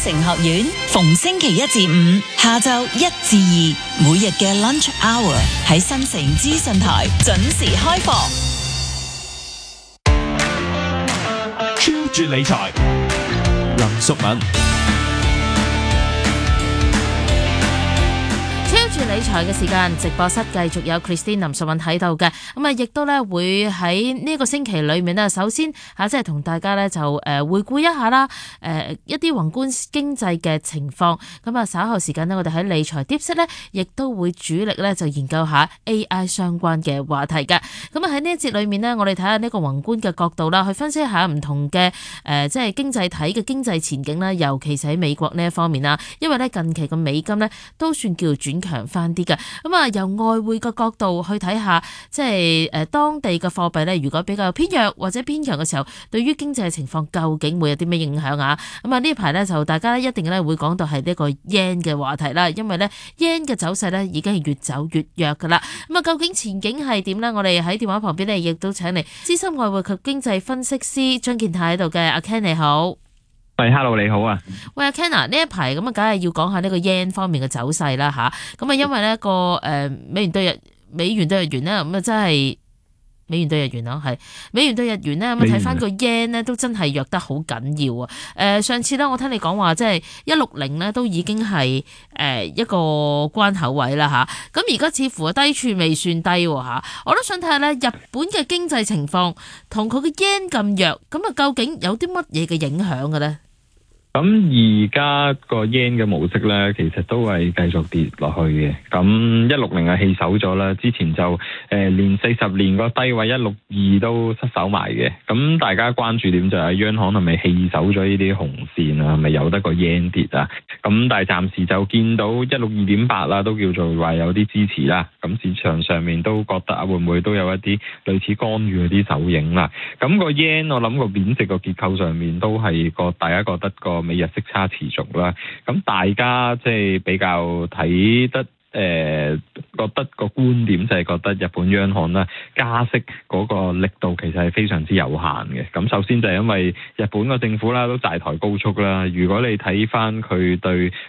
城學院逢星期一至五下晝1至2，每日嘅 lunch hour 喺新城資訊台準時開放。 超絕理財，林淑敏。 超絕理財嘅時間，直播室繼續有 Christine 林淑敏喺度嘅，咁啊亦都咧會喺呢個星期裏面咧，首先即係同大家咧就回顧一下啦，一啲宏觀經濟嘅情況。咁啊稍後時間呢，我哋喺理財 Tips 咧，亦都會主力咧就研究下 AI 相關嘅話題嘅。咁啊喺呢一節裏面呢，我哋睇下呢個宏觀嘅角度啦，去分析一下唔同嘅即係經濟體嘅經濟前景啦，尤其是喺美國呢一方面啦，因為咧近期個美金呢都算叫轉強翻啲嘅。咁啊由外匯嘅角度去睇下，即係當地嘅貨幣咧，如果比較偏弱或者偏強嘅時候，對於經濟嘅情況究竟會有啲咩影響啊？咁啊呢排咧就大家一定咧會講到係呢個 yen 嘅話題啦，因為咧 yen 嘅走勢咧已經係越走越弱噶啦。咁啊究竟前景係點咧？我哋喺電話旁邊咧亦都請嚟資深外匯及經濟分析師張健泰喺度嘅。阿 Ken 你好。 喂 ，Hello， 你好啊！ 喂，阿 Ken 啊，呢一排咁啊，梗係要講下呢個 yen 方面嘅走勢啦吓。咁啊，因為呢個美元對日元咧，咁啊真係美元對日元咯，係美元對日元咧，咁啊睇翻個 yen 咧都真係弱得好緊要啊！上次咧我聽你講話，即係160咧都已經係一個關口位啦吓。咁而家似乎低處未算低吓，我都想睇下咧日本嘅經濟情況同佢嘅 yen 咁弱，咁啊究竟有啲乜嘢嘅影響嘅咧？ 咁而家個 yen 嘅模式咧，其實都係繼續跌落去嘅。咁160係棄守咗啦，之前就連40年個低位162都失守埋嘅。咁大家關注點就係央行係咪棄守咗呢啲紅線啊？係咪由得個 yen 跌啊？咁但係暫時就見到162.8啦，都叫做話有啲支持啦。咁市場上面都覺得會唔會都有一啲類似干預嗰啲手影啦？咁個 yen 我諗個貶值個結構上面都係大家覺得個美日息差持續啦，咁大家即係比較睇得覺得個觀點就係覺得日本央行啦加息嗰個力度其實係非常之有限嘅。咁首先就係因為日本個政府啦都債台高築啦，如果你睇翻佢對